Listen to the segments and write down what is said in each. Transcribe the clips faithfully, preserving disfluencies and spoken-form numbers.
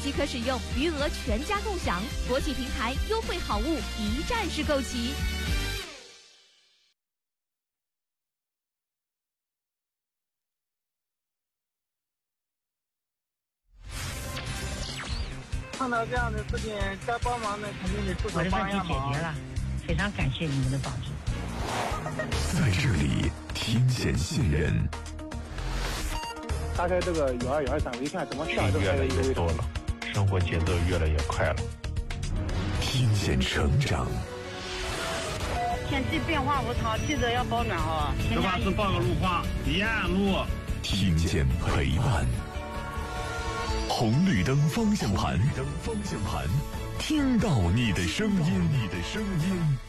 即可使用，余额全家共享，国际平台优惠好物一站式购齐。 碰到这样的事情，该帮忙的肯定得出手帮一下忙。 我的问题解决了，非常感谢你们的帮助。 在这里听见信任。 打开这个幺二幺二三，我一看怎么下这越来越多了，生活节奏越来越快了。 听见成长。 天气变化无常，记得要保暖哦。 这把是报个路况，沿路。 听见陪伴。红绿灯方向盘，绿灯方向盘，听到你的声音，你的声音。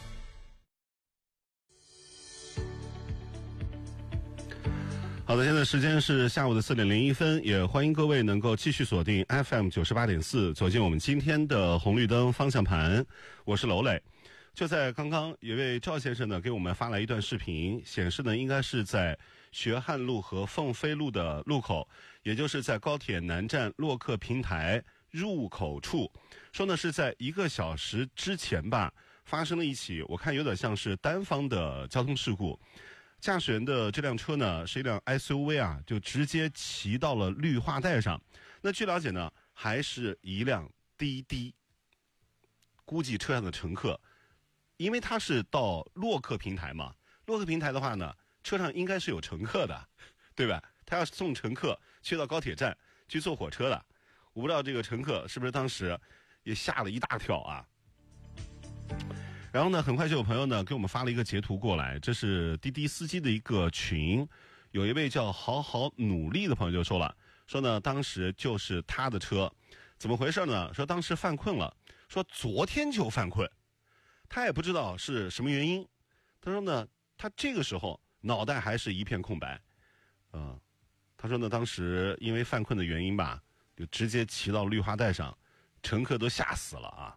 好的，现在时间是下午的四点零一分，也欢迎各位能够继续锁定 F M 九十八点四，走进我们今天的红绿灯方向盘。我是娄磊。就在刚刚，有位赵先生呢给我们发来一段视频，显示呢应该是在学汉路和凤飞路的路口，也就是在高铁南站洛克平台入口处，说呢是在一个小时之前吧，发生了一起我看有点像是单方的交通事故。驾驶员的这辆车呢是一辆 S U V 啊，就直接骑到了绿化带上。那据了解呢，还是一辆滴滴，估计车上的乘客，因为它是到洛克平台嘛，洛克平台的话呢，车上应该是有乘客的，对吧？他要送乘客去到高铁站去坐火车的，我不知道这个乘客是不是当时也吓了一大跳啊。然后呢，很快就有朋友呢给我们发了一个截图过来，这是滴滴司机的一个群，有一位叫好好努力的朋友就说了，说呢当时就是他的车，怎么回事呢？说当时犯困了，说昨天就犯困，他也不知道是什么原因。他说呢，他这个时候脑袋还是一片空白，嗯、呃，他说呢，当时因为犯困的原因吧，就直接骑到绿化带上，乘客都吓死了啊。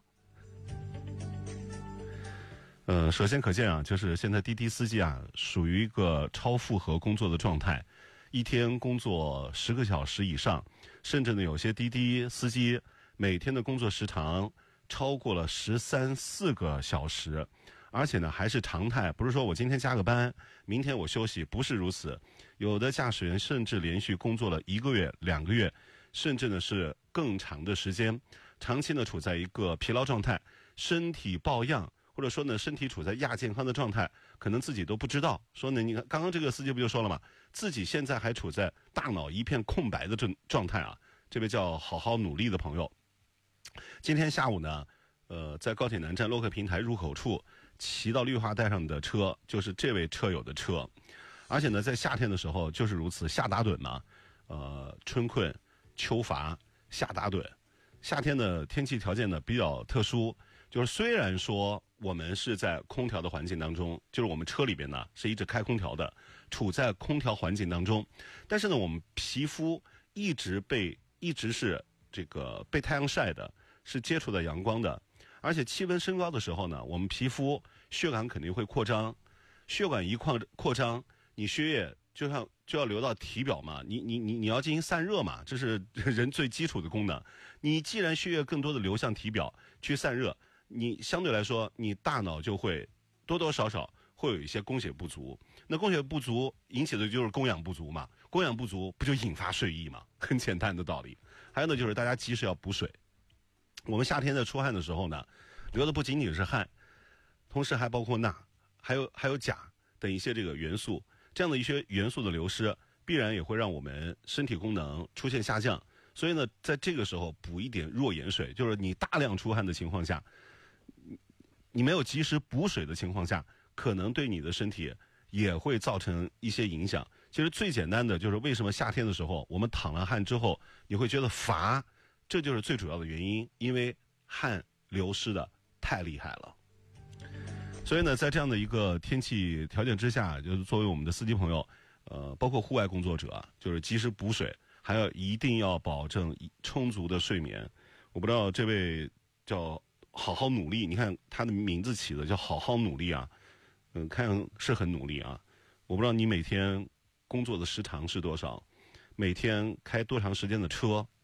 呃，首先可见啊，就是现在滴滴司机啊，属于一个超负荷工作的状态，一天工作十个小时以上，甚至呢，有些滴滴司机每天的工作时长超过了十三四个小时，而且呢还是常态，不是说我今天加个班，明天我休息，不是如此。有的驾驶员甚至连续工作了一个月、两个月，甚至呢是更长的时间，长期呢处在一个疲劳状态，身体抱恙。或者说呢，身体处在亚健康的状态，可能自己都不知道。说呢，你看刚刚这个司机不就说了嘛，自己现在还处在大脑一片空白的状状态啊。这位叫好好努力的朋友，今天下午呢，呃，在高铁南站洛克平台入口处骑到绿化带上的车，就是这位车友的车。而且呢，在夏天的时候就是如此，夏打盹嘛，呃，春困秋乏夏打盹。夏天的天气条件呢比较特殊，就是虽然说我们是在空调的环境当中，就是我们车里边呢是一直开空调的，处在空调环境当中，但是呢我们皮肤一直被一直是这个被太阳晒的，是接触到阳光的，而且气温升高的时候呢，我们皮肤血管肯定会扩张，血管一扩扩张，你血液就像就要流到体表嘛，你你你你要进行散热嘛，这是人最基础的功能。你既然血液更多的流向体表去散热，你相对来说你大脑就会多多少少会有一些供血不足。那供血不足引起的就是供氧不足嘛，供氧不足不就引发睡意嘛，很简单的道理。还有呢，就是大家及时要补水。我们夏天在出汗的时候呢，流的不仅仅是汗，同时还包括钠，还有还有钾等一些这个元素。这样的一些元素的流失，必然也会让我们身体功能出现下降。所以呢，在这个时候补一点弱盐水，就是你大量出汗的情况下，你没有及时补水的情况下，可能对你的身体也会造成一些影响。其实最简单的就是为什么夏天的时候我们淌了汗之后你会觉得乏，这就是最主要的原因，因为汗流失的太厉害了。所以呢，在这样的一个天气条件之下，就是作为我们的司机朋友，呃，包括户外工作者，就是及时补水，还要一定要保证充足的睡眠。我不知道这位叫好好努力，你看他的名字起的叫好好努力啊，嗯，看是很努力啊。我不知道你每天工作的时长是多少，每天开多长时间的车，